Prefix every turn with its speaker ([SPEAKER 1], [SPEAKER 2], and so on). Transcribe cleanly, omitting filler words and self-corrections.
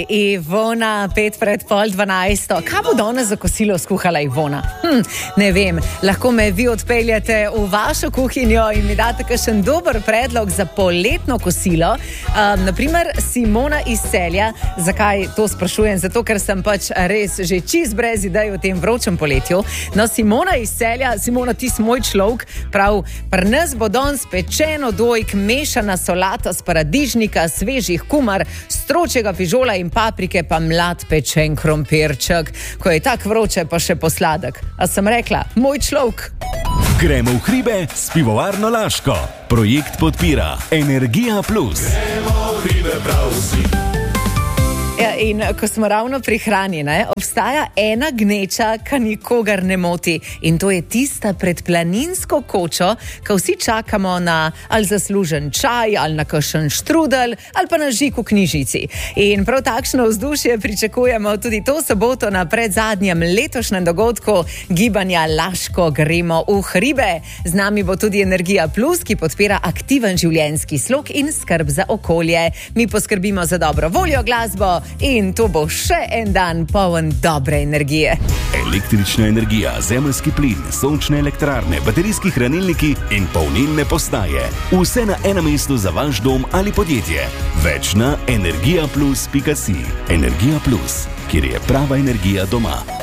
[SPEAKER 1] Ivona, 11:55. Kaj bo danes za kosilo skuhala Ivona? Ne vem, lahko me vi odpeljete v vašo kuhinjo in mi date kakšen dober predlog za poletno kosilo. Naprimer, Simona iz Celja. Zakaj to sprašujem? Zato, ker sem pač res že čist brez idej v tem vročem poletju. No, Simona iz Celja, Simona, ti si moj človek, prav, pri nas bo danes pečeno dojk, mešana solata s paradižnika, svežih kumar, stročjega fižola in paprike, pa mlad pečen krompirček. Ko je tak vroče, pa še posladek. A sem rekla, moj človek.
[SPEAKER 2] Gremo v hribe s pivovarno Laško. Projekt podpira Energija Plus. Gremo v hribe prav vsi.
[SPEAKER 1] Ja, in ko smo ravno pri hrani, obstaja ena gneča, ki nikogar ne moti, in to je tista pred planinsko kočo, ko vsi čakamo na ali zaslužen čaj, ali na kakšen štrudel, ali pa na žig v knjižici. In prav takšno vzdušje pričakujemo tudi to soboto na predzadnjem letošnjem dogodku gibanja Laško gremo v hribe. Z nami bo tudi Energija Plus, ki podpira aktiven življenjski slog in skrb za okolje. Mi poskrbimo za dobro voljo, glasbo, in to bo še en dan poln dobre energije.
[SPEAKER 2] Električna energija, zemeljski plin, sončne elektrarne, baterijski hranilniki in polnilne postaje. Vse na enem mestu za vaš dom ali podjetje. Več na energijaplus.si. Energija Plus, kjer je prava energija doma.